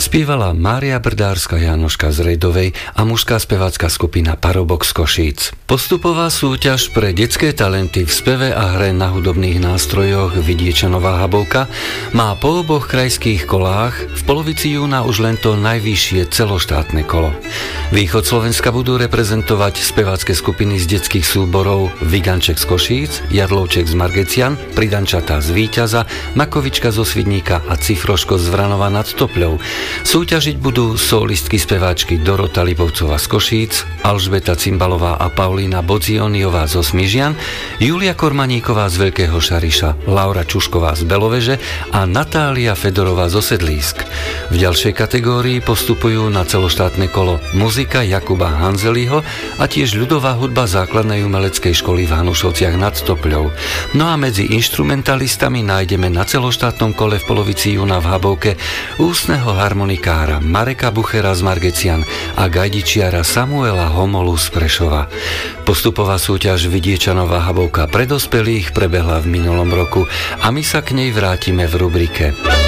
Spievala Mária Brdárska Jánoška z Rejdovej a mužská spevácka skupina Parobok z Košíc. Postupová súťaž pre detské talenty v speve a hre na hudobných nástrojoch Vidiečanová Habovka má po oboch krajských kolách v polovici júna už len to najvyššie celoštátne kolo. Východ Slovenska budú reprezentovať spevácke skupiny z detských súborov Viganček z Košíc, Jarlovček z Margecian, Pridančatá z Víťaza, Makovička zo Svidníka a Cifroško z Vranova nad Topľou. Súťažiť budú solistky speváčky Dorota Lipovcová z Košíc, Alžbeta Cimbalová a Paulína Bodzioniová zo Smižian, Julia Kormaníková z Veľkého Šariša, Laura Čušková z Beloveže a Natália Fedorová zo Sedlísk. V ďalšej kategórii postupujú na celoštátne kolo muzika Jakuba Hanzeliho a tiež ľudová hudba základnej umeleckej školy v Hanušovciach nad Topľou. No a medzi inštrumentalistami nájdeme na celoštátnom kole v polovici júna v Habovke ústneho harmonikára Mareka Buchera z Margecian a gajdičiara Samuela Homolu z Prešova. Postupová súťaž Vidiečanová Habovka pre dospelých prebehla v minulom roku a my sa k nej vrátime v rubrike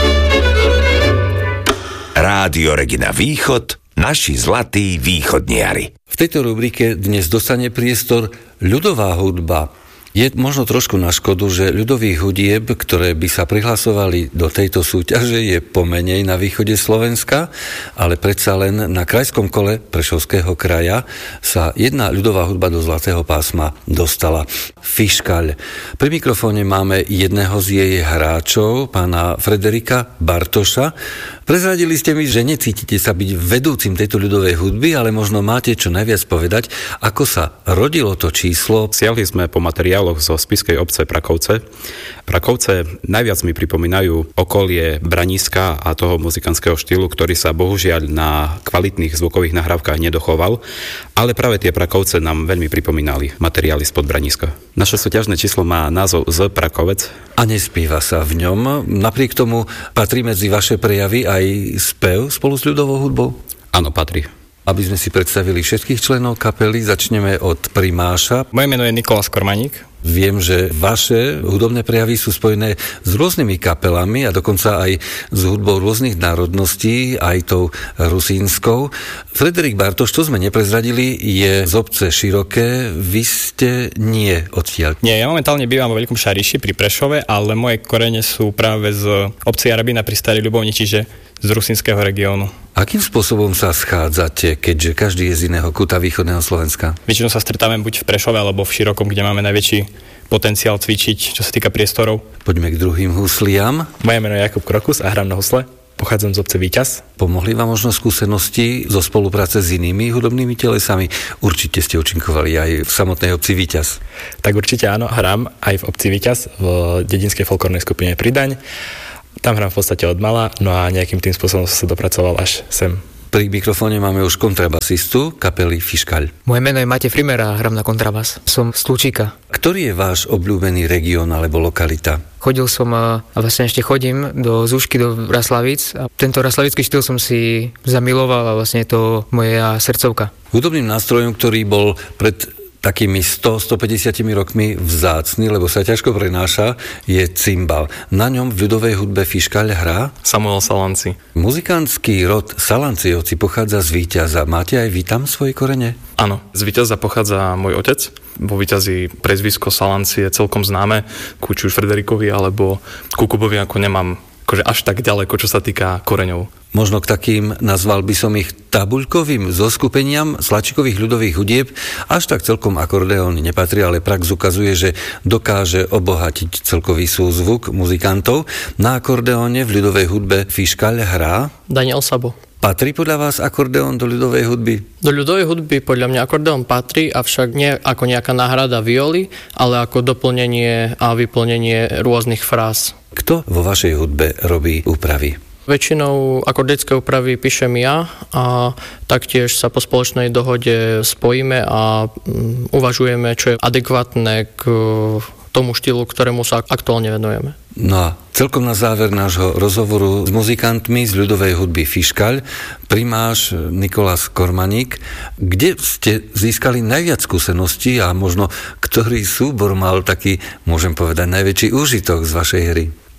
Rádio Regina Východ, naši zlatí východniari. V tejto rubrike dnes dostane priestor ľudová hudba. Je možno trošku na škodu, že ľudových hudieb, ktoré by sa prihlasovali do tejto súťaže, je pomenej na východe Slovenska, ale predsa len na krajskom kole Prešovského kraja sa jedna ľudová hudba do zlatého pásma dostala. Fiškaľ. Pri mikrofóne máme jedného z jej hráčov, pána Frederika Bartoša. Prezradili ste mi, že necítite sa byť vedúcim tejto ľudovej hudby, ale možno máte čo najviac povedať, ako sa rodilo to číslo. Siahli sme po materiáloch zo spišskej obce Prakovce. Prakovce najviac mi pripomínajú okolie Braniska a toho muzikantského štýlu, ktorý sa bohužiaľ na kvalitných zvukových nahrávkach nedochoval, ale práve tie Prakovce nám veľmi pripomínali materiály spod Braniska. Naše súťažné číslo má názov Z Prakovec. A nespieva sa v ňom. Napriek tomu patrí medzi vaše prejavy aj spev spolu s ľudovou hudbou? Áno, patrí. Aby sme si predstavili všetkých členov kapely, začneme od primáša. Moje meno je Nikolás Kormaník. Viem, že vaše hudobné prejavy sú spojené s rôznymi kapelami a dokonca aj s hudbou rôznych národností, aj tou rusínskou. Frederik Bartoš, čo sme neprezradili, je z obce Široké. Vy ste nie odtiaľ. Nie, ja momentálne bývam vo Veľkom Šariši pri Prešove, ale moje korene sú práve z obci Jarabina pri Starej Ľubovni, čiže z rusínskeho regiónu. Akým spôsobom sa schádzate, keďže každý je z iného kúta východného Slovenska? Väčšinou sa stretávame buď v Prešove alebo v Širokom, kde máme najväčší potenciál cvičiť, čo sa týka priestorov. Poďme k druhým husliam. Moje meno je Jakub Krokus a hrám na husle. Pochádzam z obce Víťaz. Pomohli vám možno skúsenosti zo spolupráce s inými hudobnými telesami? Určite ste účinkovali aj v samotnej obci Víťaz. Tak určite áno, hrám aj v obci Víťaz v dedinskej folklórnej skupine Pridaň. Tam hrám v podstate od mala, no a nejakým tým spôsobom som sa dopracoval až sem. Pri mikrofóne máme už kontrabasistu kapely Fiškaľ. Moje meno je Matej Frimer a hrám na kontrabas. Som z Tlučíka. Ktorý je váš obľúbený región alebo lokalita? Chodil som a vlastne ešte chodím do Zúšky, do Raslavíc a tento raslavický štýl som si zamiloval a vlastne je to moja srdcovka. Hudobným nástrojom, ktorý bol pred takými 100-150 rokmi vzácny, lebo sa ťažko prenáša, je cimbal. Na ňom v ľudovej hudbe Fiškaľ hrá Samuel Salanci. Muzikantský rod Salanciovci pochádza z Víťaza. Máte aj vy tam svoje korene? Áno, z Víťaza pochádza môj otec. Vo Víťazi prezvisko Salanci je celkom známe, ku či už Frederikovi alebo Kukubovi, ako nemám až tak ďaleko, čo sa týka koreňov. Možno k takým, nazval by som ich tabuľkovým zoskupeniam slačikových ľudových hudieb, až tak celkom akordeón nepatrí, ale prax ukazuje, že dokáže obohatiť celkový súzvuk muzikantov. Na akordeóne v ľudovej hudbe Fiškaľ hrá Daniel Sabo. Patrí podľa vás akordeón do ľudovej hudby? Do ľudovej hudby podľa mňa akordeón patrí, avšak nie ako nejaká náhrada violy, ale ako doplnenie a vyplnenie rôznych fráz. Kto vo vašej hudbe robí úpravy? Väčšinou akordické úpravy píšem ja a taktiež sa po spoločnej dohode spojíme a uvažujeme, čo je adekvátne k tomu štýlu, ktorému sa aktuálne venujeme. No a celkom na záver nášho rozhovoru s muzikantmi z ľudovej hudby Fiškaľ, primáš Nikolás Kormaník, kde ste získali najviac skúseností a možno ktorý súbor mal taký, môžem povedať, najväčší úžitok z vašej hry?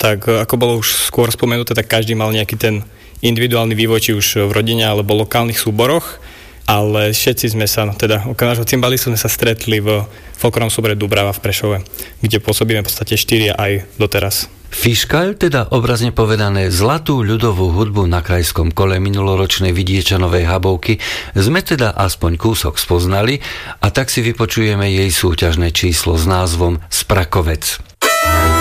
tak ako bolo už skôr spomenuté, tak každý mal nejaký ten individuálny vývoj, či už v rodine alebo lokálnych súboroch, ale všetci sme sa, teda okrem nášho cimbalistu sme sa stretli v folklórnom súbore Dubrava v Prešove, kde pôsobíme v podstate 4 aj doteraz. Fiškaľ, teda obrazne povedané zlatú ľudovú hudbu na krajskom kole minuloročnej Vidiečanovej Habovky, sme teda aspoň kúsok spoznali a tak si vypočujeme jej súťažné číslo s názvom Sprakovec.